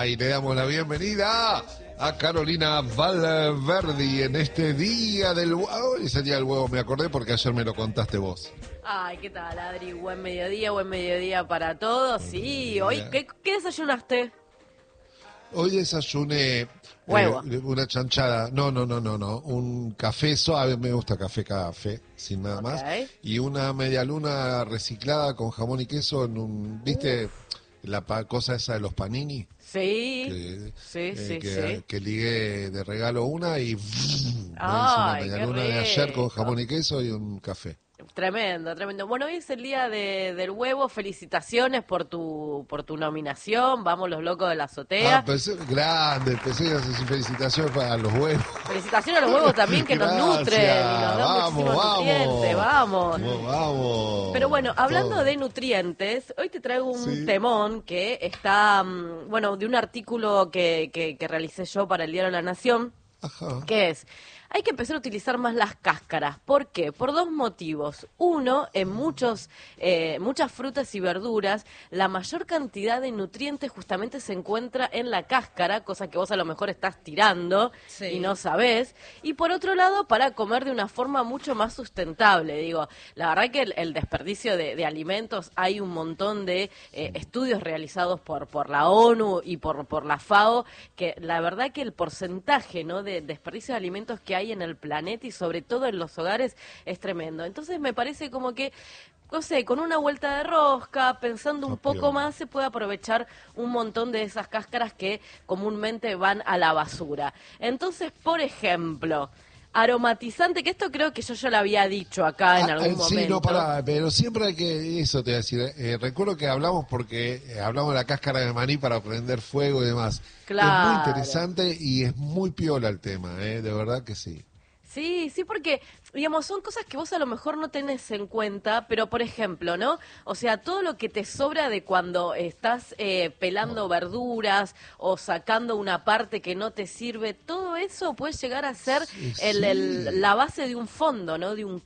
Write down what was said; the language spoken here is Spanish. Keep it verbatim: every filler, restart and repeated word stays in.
y le damos la bienvenida a Carolina Valverde en este día del huevo. Hoy es el día del huevo, me acordé porque ayer me lo contaste vos. Ay, ¿qué tal, Adri? Buen mediodía, buen mediodía para todos. Sí, hoy, ¿qué, qué desayunaste? Hoy desayuné Huevo. eh, una chanchada, no, no, no, no, no, un café suave, me gusta café, café, sin nada Okay. más, y una media luna reciclada con jamón y queso en un, ¿viste la pa- cosa esa de los panini? Sí, Que, sí, eh, sí, que, sí. que ligué de regalo una y me hice una Ay, media qué luna de ayer con rico. jamón y queso y un café. Tremendo, tremendo. Bueno, hoy es el día de, del huevo. Felicitaciones por tu por tu nominación. Vamos los locos de la Ah, azotea. pensé, grande, pensé que hacer felicitaciones para los huevos. Felicitaciones a los huevos también que nos Gracias, nutren y nos dan vamos, muchísimos vamos. nutrientes. Vamos. Vamos, vamos. Pero bueno, hablando Todo. de nutrientes, hoy te traigo un Sí. temón que está, mm, bueno, de un artículo que, que, que realicé yo para el Diario La Nación, Ajá. que es, hay que empezar a utilizar más las cáscaras. ¿Por qué? Por dos motivos. Uno, en muchos, eh, muchas frutas y verduras, la mayor cantidad de nutrientes justamente se encuentra en la cáscara, cosa que vos a lo mejor estás tirando Sí. y no sabés. Y por otro lado, para comer de una forma mucho más sustentable. Digo, la verdad que el, el desperdicio de, de alimentos, hay un montón de eh, estudios realizados por, por la ONU y por, por la FAO, que la verdad que el porcentaje, ¿no?, de desperdicio de alimentos que hay en el planeta y sobre todo en los hogares es tremendo. Entonces me parece como que, no sé, con una vuelta de rosca, pensando un Está poco piola. más, se puede aprovechar un montón de esas cáscaras que comúnmente van a la basura. Entonces, por ejemplo, aromatizante, que esto creo que yo ya lo había dicho acá en Ah, algún eh, momento. sí, no, pará, pero siempre hay que, eso te voy a decir, eh, recuerdo que hablamos porque eh, hablamos de la cáscara de maní para prender fuego y demás. Claro. Es muy interesante y es muy piola el tema, eh, de verdad que sí. Sí, sí, porque, digamos, son cosas que vos a lo mejor no tenés en cuenta, pero, por ejemplo, ¿no? O sea, todo lo que te sobra de cuando estás eh, pelando verduras o sacando una parte que no te sirve, todo eso puede llegar a ser Sí, el, el- sí. la base de un fondo, ¿no? De un